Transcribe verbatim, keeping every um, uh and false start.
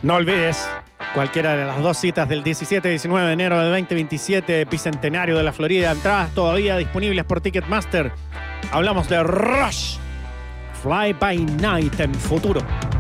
No olvides cualquiera de las dos citas del diecisiete y diecinueve de enero del veinte veintisiete, Bicentenario de la Florida. Entradas todavía disponibles por Ticketmaster. Hablamos de Rush, Fly By Night en futuro.